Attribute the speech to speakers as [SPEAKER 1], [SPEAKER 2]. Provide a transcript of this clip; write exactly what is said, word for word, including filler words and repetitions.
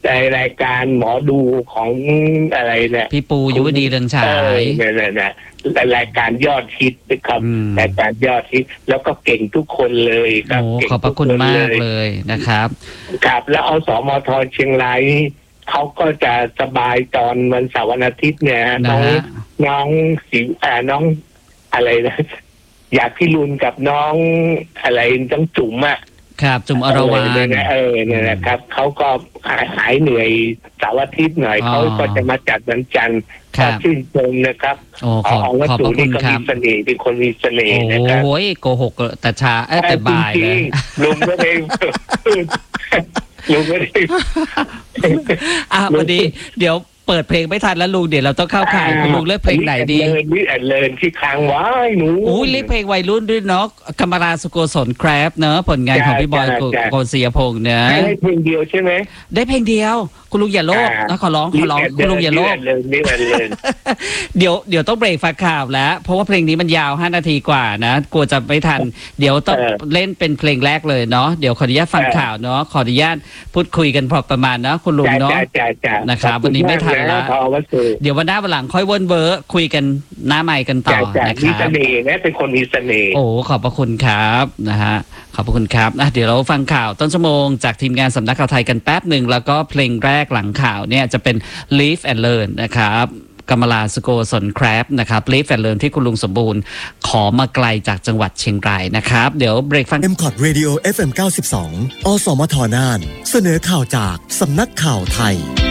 [SPEAKER 1] ในรายการหมอดูของอะไรเนี่ย
[SPEAKER 2] พี่ปูยุวดีเรืองฉาย
[SPEAKER 1] เนี่ยเนี่ยรายการยอดฮิตนะครับรายการยอดฮิตแล้วก็เก่งทุกคนเลยครับ
[SPEAKER 2] ขอบพระคุณมากเลยนะครับ
[SPEAKER 1] ครับแล้วเอาสมทเชียงรายเขาก็จะสบายตอนวันเสาร์วันอาทิตย์เนี่ยน้องน้องสิอ่าน้องอะไรนะอยากพี่รุนกับน้องอะไรต้องจุ๋มอ่ะ
[SPEAKER 2] ครับจุ๋มอรวรรณ
[SPEAKER 1] เออเนี่ยนะครับเขาก็หายเหนื่อยเสาร์อาทิตย์หน่อยเขาก็จะมาจัดวันจันทร์ขอชื่นชมนะครับ
[SPEAKER 2] ขอบขอบพระคุณครับ
[SPEAKER 1] มีเสน่ห์เป็นคนมีเสน่ห์นะครับ
[SPEAKER 2] โอ้ยโกหกแต่ชาแต่บ่ายเลย
[SPEAKER 1] ลุงก็ได้ลุงก็ได้
[SPEAKER 2] อ่ะวันนี้เดี๋ยวเปิดเพลงไม่ทันแล้วลุงเดี๋ยวเราต้องเข้าข่ายคุณลุงเลือกเพลงไหนดี
[SPEAKER 1] เลินวิแอนเลินที่ค้างไว้หนู
[SPEAKER 2] อุ้ยเลือกเพลงวัยรุ่นด้วยเนาะกำมราสุโกศลแครปเนาะผลงานของพี่บอยโกศิยพงษ์เนาะ
[SPEAKER 1] ได้เพลงเดียวใช่ไหม
[SPEAKER 2] ได้เพลงเดียวคุณลุงอย่าโลภนะขอร้องขอร้องคุณลุงอย่าโลภเดี๋ยวเดี๋ยวต้องเบรกฟังข่าวแล้วเพราะว่าเพลงนี้มันยาวห้านาทีกว่านะกลัวจะไม่ทันเดี๋ยวต้องเล่นเป็นเพลงแรกเลยเนาะเดี๋ยวขออนุญาตฟังข่าวเนาะขออนุญาตพูดคุยกันพอประมาณเนาะคุณลุงเนาะนะครับวันนี้ไม่ทันแล้วเดี๋ยววันหน้าวันหลังค่อยวนเวอร์คุยกันหน้าใหม่กันต่อนะครับ
[SPEAKER 1] มีเสน่ห์นะเป็นคนมีเสน่ห์
[SPEAKER 2] โอ้ขอบพระคุณครับนะฮะขอบพระคุณครับนะเดี๋ยวเราฟังข่าวต้นชั่วโมงจากทีมงานสำนักข่าวไทยกันแป๊บหนึ่งแล้วก็เพลงแรกหลังข่าวเนี่ยจะเป็น Live and Learn นะครับกำมราสุโกศลแครปนะครับ Live and Learn ที่คุณลุงสมบูรณ์ขอมาไกลจากจังหวัดเชียงรายนะครับเดี๋ยวเบรกฟัง
[SPEAKER 3] เอ็ม คอท Radio เอฟ เอ็ม เก้าสิบสอง อสมทน่านเสนอข่าวจากสำนักข่าวไทย